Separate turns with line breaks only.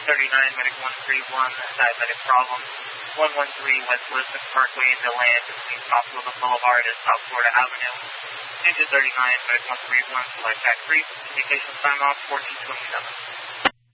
239, medic 131, diabetic problem. 113 West Lisbon Parkway, delayed between South Florida Boulevard and South Florida Avenue. Engine 39, medic 131, flight track 3, communication time off 1427.